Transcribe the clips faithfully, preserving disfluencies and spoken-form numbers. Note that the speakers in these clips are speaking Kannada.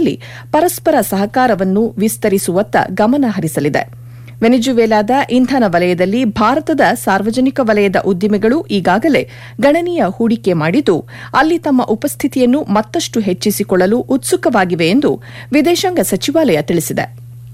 ಕ್ಷೇತ್ರಗಳಲ್ಲಿ ಪರಸ್ಪರ ಸಹಕಾರವನ್ನು ವಿಸ್ತರಿಸುವತ್ತ ಗಮನ ಹರಿಸಲಿದೆ. ವೆನಿಜುವೆಲಾದ ಇಂಧನ ವಲಯದಲ್ಲಿ ಭಾರತದ ಸಾರ್ವಜನಿಕ ವಲಯದ ಉದ್ದಿಮೆಗಳು ಈಗಾಗಲೇ ಗಣನೀಯ ಹೂಡಿಕೆ ಮಾಡಿದ್ದು, ಅಲ್ಲಿ ತಮ್ಮ ಉಪಸ್ಥಿತಿಯನ್ನು ಮತ್ತಷ್ಟು ಹೆಚ್ಚಿಸಿಕೊಳ್ಳಲು ಉತ್ಸುಕವಾಗಿವೆ ಎಂದು ವಿದೇಶಾಂಗ ಸಚಿವಾಲಯ ತಿಳಿಸಿದೆ.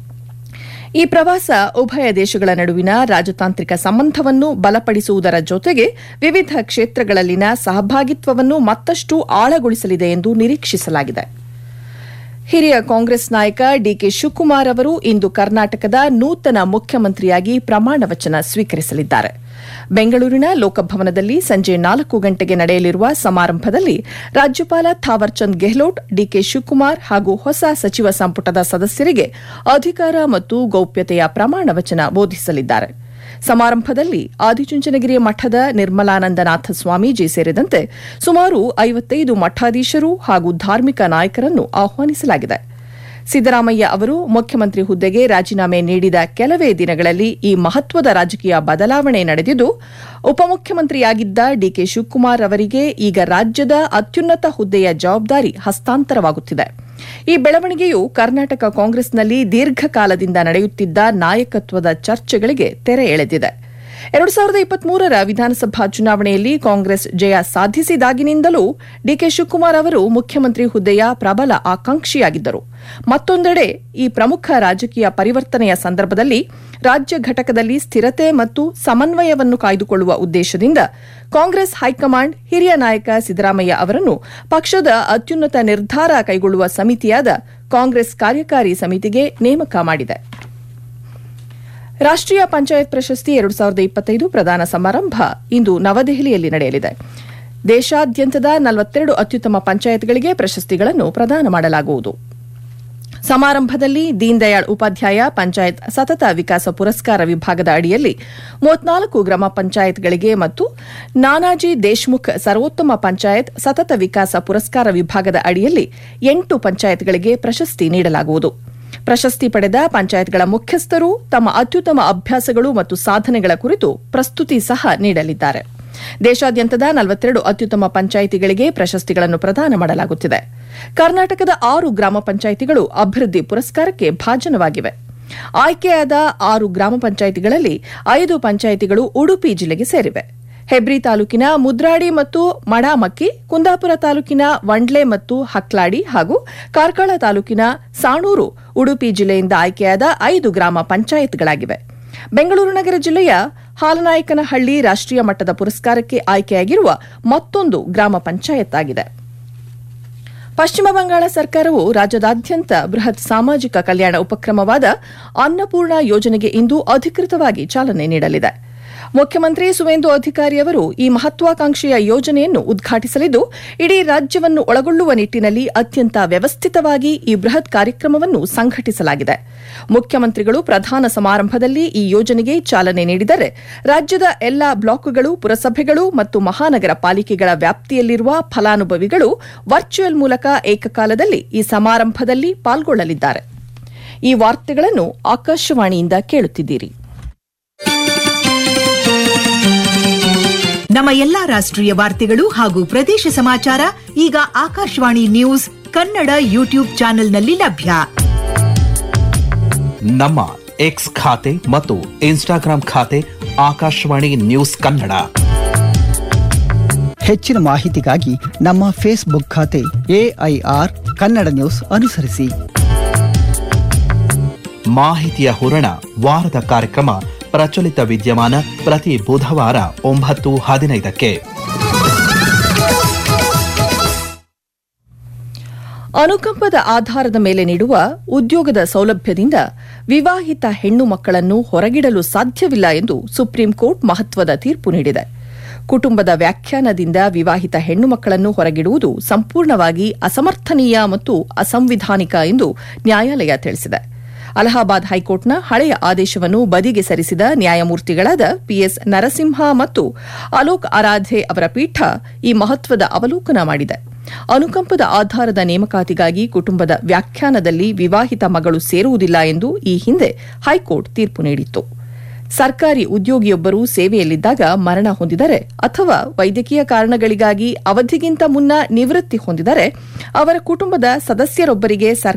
ಈ ಪ್ರವಾಸ ಉಭಯ ದೇಶಗಳ ನಡುವಿನ ರಾಜತಾಂತ್ರಿಕ ಸಂಬಂಧವನ್ನು ಬಲಪಡಿಸುವುದರ ಜೊತೆಗೆ ವಿವಿಧ ಕ್ಷೇತ್ರಗಳಲ್ಲಿನ ಸಹಭಾಗಿತ್ವವನ್ನು ಮತ್ತಷ್ಟು ಆಳಗೊಳಿಸಲಿದೆ ಎಂದು ನಿರೀಕ್ಷಿಸಲಾಗಿದೆ. ಹಿರಿಯ ಕಾಂಗ್ರೆಸ್ ನಾಯಕ ಡಿಕೆ ಶಿವಕುಮಾರ್ ಅವರು ಇಂದು ಕರ್ನಾಟಕದ ನೂತನ ಮುಖ್ಯಮಂತ್ರಿಯಾಗಿ ಪ್ರಮಾಣ ವಚನ ಸ್ವೀಕರಿಸಲಿದ್ದಾರೆ. ಬೆಂಗಳೂರಿನ ಲೋಕಭವನದಲ್ಲಿ ಸಂಜೆ ನಾಲ್ಕು ಗಂಟೆಗೆ ನಡೆಯಲಿರುವ ಸಮಾರಂಭದಲ್ಲಿ ರಾಜ್ಯಪಾಲ ಥಾವರ್ಚಂದ್ ಗೆಹ್ಲೋಟ್, ಡಿಕೆ ಶಿವಕುಮಾರ್ ಹಾಗೂ ಹೊಸ ಸಚಿವ ಸಂಪುಟದ ಸದಸ್ಯರಿಗೆ ಅಧಿಕಾರ ಮತ್ತು ಗೌಪ್ಯತೆಯ ಪ್ರಮಾಣ ವಚನ ಬೋಧಿಸಲಿದ್ದಾರೆ. ಸಮಾರಂಭದಲ್ಲಿ ಆದಿಚುಂಚನಗಿರಿ ಮಠದ ನಿರ್ಮಲಾನಂದನಾಥ ಸ್ವಾಮೀಜಿ ಸೇರಿದಂತೆ ಸುಮಾರು ಐವತ್ತೈದು ಮಠಾಧೀಶರು ಹಾಗೂ ಧಾರ್ಮಿಕ ನಾಯಕರನ್ನು ಆಹ್ವಾನಿಸಲಾಗಿದೆ. ಸಿದ್ದರಾಮಯ್ಯ ಅವರು ಮುಖ್ಯಮಂತ್ರಿ ಹುದ್ದೆಗೆ ರಾಜೀನಾಮೆ ನೀಡಿದ ಕೆಲವೇ ದಿನಗಳಲ್ಲಿ ಈ ಮಹತ್ವದ ರಾಜಕೀಯ ಬದಲಾವಣೆ ನಡೆದಿದ್ದು, ಉಪಮುಖ್ಯಮಂತ್ರಿಯಾಗಿದ್ದ ಡಿಕೆ ಶಿವಕುಮಾರ್ ಅವರಿಗೆ ಈಗ ರಾಜ್ಯದ ಅತ್ಯುನ್ನತ ಹುದ್ದೆಯ ಜವಾಬ್ದಾರಿ ಹಸ್ತಾಂತರವಾಗುತ್ತಿದೆ. ಈ ಬೆಳವಣಿಗೆಯು ಕರ್ನಾಟಕ ಕಾಂಗ್ರೆಸ್ನಲ್ಲಿ ದೀರ್ಘಕಾಲದಿಂದ ನಡೆಯುತ್ತಿದ್ದ ನಾಯಕತ್ವದ ಚರ್ಚೆಗಳಿಗೆ ತೆರೆ ಎಳೆದಿದೆ. ಎರಡು ಸಾವಿರದ ಇಪ್ಪತ್ಮೂರರ ವಿಧಾನಸಭಾ ಚುನಾವಣೆಯಲ್ಲಿ ಕಾಂಗ್ರೆಸ್ ಜಯ ಸಾಧಿಸಿದಾಗಿನಿಂದಲೂ ಡಿಕೆ ಶಿವಕುಮಾರ್ ಅವರು ಮುಖ್ಯಮಂತ್ರಿ ಹುದ್ದೆಯ ಪ್ರಬಲ ಆಕಾಂಕ್ಷಿಯಾಗಿದ್ದರು. ಮತ್ತೊಂದೆಡೆ ಈ ಪ್ರಮುಖ ರಾಜಕೀಯ ಪರಿವರ್ತನೆಯ ಸಂದರ್ಭದಲ್ಲಿ ರಾಜ್ಯ ಘಟಕದಲ್ಲಿ ಸ್ಥಿರತೆ ಮತ್ತು ಸಮನ್ವಯವನ್ನು ಕಾಯ್ದುಕೊಳ್ಳುವ ಉದ್ದೇಶದಿಂದ ಕಾಂಗ್ರೆಸ್ ಹೈಕಮಾಂಡ್ ಹಿರಿಯ ನಾಯಕ ಸಿದ್ದರಾಮಯ್ಯ ಅವರನ್ನು ಪಕ್ಷದ ಅತ್ಯುನ್ನತ ನಿರ್ಧಾರ ಕೈಗೊಳ್ಳುವ ಸಮಿತಿಯಾದ ಕಾಂಗ್ರೆಸ್ ಕಾರ್ಯಕಾರಿ ಸಮಿತಿಗೆ ನೇಮಕ ಮಾಡಿದೆ. ರಾಷ್ಟೀಯ ಪಂಚಾಯತ್ ಪ್ರಶಸ್ತಿ ಎರಡು ಸಾವಿರದ ಇಪ್ಪತ್ತೈದು ಪ್ರದಾನ ಸಮಾರಂಭ ಇಂದು ನವದೆಹಲಿಯಲ್ಲಿ ನಡೆಯಲಿದೆ. ದೇಶಾದ್ಯಂತದ ನಲವತ್ತೆರಡು ಅತ್ಯುತ್ತಮ ಪಂಚಾಯತ್ಗಳಿಗೆ ಪ್ರಶಸ್ತಿಗಳನ್ನು ಪ್ರದಾನ ಮಾಡಲಾಗುವುದು. ಸಮಾರಂಭದಲ್ಲಿ ದೀನ್ ದಯಾಳ್ ಉಪಾಧ್ಯಾಯ ಪಂಚಾಯತ್ ಸತತ ವಿಕಾಸ ಪುರಸ್ಕಾರ ವಿಭಾಗದ ಅಡಿಯಲ್ಲಿ ಮೂವತ್ನಾಲ್ಕು ಗ್ರಾಮ ಪಂಚಾಯತ್ಗಳಿಗೆ ಮತ್ತು ನಾನಾಜಿ ದೇಶ್ಮುಖ್ ಸರ್ವೋತ್ತಮ ಪಂಚಾಯತ್ ಸತತ ವಿಕಾಸ ಪುರಸ್ಕಾರ ವಿಭಾಗದ ಅಡಿಯಲ್ಲಿ ಎಂಟು ಪಂಚಾಯತ್ಗಳಿಗೆ ಪ್ರಶಸ್ತಿ ನೀಡಲಾಗುವುದು. ಪ್ರಶಸ್ತಿ ಪಡೆದ ಪಂಚಾಯತ್ಗಳ ಮುಖ್ಯಸ್ಥರು ತಮ್ಮ ಅತ್ಯುತ್ತಮ ಅಭ್ಯಾಸಗಳು ಮತ್ತು ಸಾಧನೆಗಳ ಕುರಿತು ಪ್ರಸ್ತುತಿ ಸಹ ನೀಡಲಿದ್ದಾರೆ. ದೇಶಾದ್ಯಂತದ ನಲವತ್ತೆರಡು ಅತ್ಯುತ್ತಮ ಪಂಚಾಯಿತಿಗಳಿಗೆ ಪ್ರಶಸ್ತಿಗಳನ್ನು ಪ್ರದಾನ ಮಾಡಲಾಗುತ್ತಿದೆ. ಕರ್ನಾಟಕದ ಆರು ಗ್ರಾಮ ಪಂಚಾಯಿತಿಗಳು ಅಭಿವೃದ್ಧಿ ಪುರಸ್ಕಾರಕ್ಕೆ ಭಾಜನವಾಗಿವೆ. ಆಯ್ಕೆಯಾದ ಆರು ಗ್ರಾಮ ಪಂಚಾಯಿತಿಗಳಲ್ಲಿ ಐದು ಪಂಚಾಯಿತಿಗಳು ಉಡುಪಿ ಜಿಲ್ಲೆಗೆ ಸೇರಿವೆ. ಹೆಬ್ರಿ ತಾಲೂಕಿನ ಮುದ್ರಾಡಿ ಮತ್ತು ಮಡಾಮಕ್ಕಿ, ಕುಂದಾಪುರ ತಾಲೂಕಿನ ವಂಡ್ಲೆ ಮತ್ತು ಹಕ್ಲಾಡಿ ಹಾಗೂ ಕಾರ್ಕಳ ತಾಲೂಕಿನ ಸಾಣೂರು ಉಡುಪಿ ಜಿಲ್ಲೆಯಿಂದ ಆಯ್ಕೆಯಾದ ಐದು ಗ್ರಾಮ ಪಂಚಾಯತ್ಗಳಾಗಿವೆ. ಬೆಂಗಳೂರು ನಗರ ಜಿಲ್ಲೆಯ ಹಾಲನಾಯಕನಹಳ್ಳಿ ರಾಷ್ಟೀಯ ಮಟ್ಟದ ಪುರಸ್ಕಾರಕ್ಕೆ ಆಯ್ಕೆಯಾಗಿರುವ ಮತ್ತೊಂದು ಗ್ರಾಮ ಪಂಚಾಯತ್ ಆಗಿದೆ. ಪಶ್ಚಿಮ ಬಂಗಾಳ ಸರ್ಕಾರವು ರಾಜ್ಯದಾದ್ಯಂತ ಬೃಹತ್ ಸಾಮಾಜಿಕ ಕಲ್ಯಾಣ ಉಪಕ್ರಮವಾದ ಅನ್ನಪೂರ್ಣ ಯೋಜನೆಗೆ ಇಂದು ಅಧಿಕೃತವಾಗಿ ಚಾಲನೆ ನೀಡಲಿದೆ. ಮುಖ್ಯಮಂತ್ರಿ ಸುವೇಂದು ಅಧಿಕಾರಿ ಅವರು ಈ ಮಹತ್ವಾಕಾಂಕ್ಷೆಯ ಯೋಜನೆಯನ್ನು ಉದ್ಘಾಟಿಸಲಿದ್ದು, ಇಡೀ ರಾಜ್ಯವನ್ನು ಒಳಗೊಳ್ಳುವ ನಿಟ್ಟಿನಲ್ಲಿ ಅತ್ಯಂತ ವ್ಯವಸ್ಥಿತವಾಗಿ ಈ ಬೃಹತ್ ಕಾರ್ಯಕ್ರಮವನ್ನು ಸಂಘಟಿಸಲಾಗಿದೆ. ಮುಖ್ಯಮಂತ್ರಿಗಳು ಪ್ರಧಾನ ಸಮಾರಂಭದಲ್ಲಿ ಈ ಯೋಜನೆಗೆ ಚಾಲನೆ ನೀಡಿದರೆ, ರಾಜ್ಯದ ಎಲ್ಲಾ ಬ್ಲಾಕ್ಗಳು, ಪುರಸಭೆಗಳು ಮತ್ತು ಮಹಾನಗರ ಪಾಲಿಕೆಗಳ ವ್ಯಾಪ್ತಿಯಲ್ಲಿರುವ ಫಲಾನುಭವಿಗಳು ವರ್ಚುವಲ್ ಮೂಲಕ ಏಕಕಾಲದಲ್ಲಿ ಈ ಸಮಾರಂಭದಲ್ಲಿ ಪಾಲ್ಗೊಳ್ಳಲಿದ್ದಾರೆ. ಈ ವಾರ್ತೆಗಳನ್ನು ಆಕಾಶವಾಣಿಯಿಂದ ಕೇಳುತ್ತಿದ್ದೀರಿ. ನಮ್ಮ ಎಲ್ಲಾ ರಾಷ್ಟ್ರೀಯ ವಾರ್ತೆಗಳು ಹಾಗೂ ಪ್ರದೇಶ ಸಮಾಚಾರ ಈಗ ಆಕಾಶವಾಣಿ ನ್ಯೂಸ್ ಕನ್ನಡ ಯೂಟ್ಯೂಬ್ ಚಾನೆಲ್ನಲ್ಲಿ ಲಭ್ಯ. ನಮ್ಮ ಎಕ್ಸ್ ಖಾತೆ ಮತ್ತು ಇನ್ಸ್ಟಾಗ್ರಾಂ ಖಾತೆ ಆಕಾಶವಾಣಿ ನ್ಯೂಸ್ ಕನ್ನಡ. ಹೆಚ್ಚಿನ ಮಾಹಿತಿಗಾಗಿ ನಮ್ಮ ಫೇಸ್ಬುಕ್ ಖಾತೆ ಎಐಆರ್ ಕನ್ನಡ ನ್ಯೂಸ್ ಅನುಸರಿಸಿ. ಮಾಹಿತಿಯ ಹೂರಣ ವಾರದ ಕಾರ್ಯಕ್ರಮ ಪ್ರಚಲಿತ ವಿದ್ಯಮಾನ ಪ್ರತಿ ಬುಧವಾರ ಒಂಬತ್ತು ಹದಿನೈದಕ್ಕೆ. ಅನುಕಂಪದ ಆಧಾರದ ಮೇಲೆ ನೀಡುವ ಉದ್ಯೋಗದ ಸೌಲಭ್ಯದಿಂದ ವಿವಾಹಿತ ಹೆಣ್ಣು ಮಕ್ಕಳನ್ನು ಹೊರಗಿಡಲು ಸಾಧ್ಯವಿಲ್ಲ ಎಂದು ಸುಪ್ರೀಂ ಕೋರ್ಟ್ ಮಹತ್ವದ ತೀರ್ಪು ನೀಡಿದೆ. ಕುಟುಂಬದ ವ್ಯಾಖ್ಯಾನದಿಂದ ವಿವಾಹಿತ ಹೆಣ್ಣು ಮಕ್ಕಳನ್ನು ಹೊರಗಿಡುವುದು ಸಂಪೂರ್ಣವಾಗಿ ಅಸಮರ್ಥನೀಯ ಮತ್ತು ಅಸಂವಿಧಾನಿಕ ಎಂದು ನ್ಯಾಯಾಲಯ ತಿಳಿಸಿದೆ. ಅಲಹಾಬಾದ್ ಹೈಕೋರ್ಟ್ನ ಹಳೆಯ ಆದೇಶವನ್ನು ಬದಿಗೆ ಸರಿಸಿದ ನ್ಯಾಯಮೂರ್ತಿಗಳಾದ ಪಿಎಸ್ ನರಸಿಂಹ ಮತ್ತು ಅಲೋಕ್ ಆರಾಧೆ ಅವರ ಪೀಠ ಈ ಮಹತ್ವದ ಅವಲೋಕನ ಮಾಡಿದೆ. ಅನುಕಂಪದ ಆಧಾರದ ನೇಮಕಾತಿಗಾಗಿ ಕುಟುಂಬದ ವ್ಯಾಖ್ಯಾನದಲ್ಲಿ ವಿವಾಹಿತ ಮಗಳು ಸೇರುವುದಿಲ್ಲ ಎಂದು ಈ ಹಿಂದೆ ಹೈಕೋರ್ಟ್ ತೀರ್ಪು ನೀಡಿತ್ತು. ಸರ್ಕಾರಿ ಉದ್ಯೋಗಿಯೊಬ್ಬರು ಸೇವೆಯಲ್ಲಿದ್ದಾಗ ಮರಣ ಹೊಂದಿದರೆ ಅಥವಾ ವೈದ್ಯಕೀಯ ಕಾರಣಗಳಿಗಾಗಿ ಅವಧಿಗಿಂತ ಮುನ್ನ ನಿವೃತ್ತಿ ಹೊಂದಿದರೆ ಅವರ ಕುಟುಂಬದ ಸದಸ್ಯರೊಬ್ಬರಿಗೆ ಸರ್ಕಾರ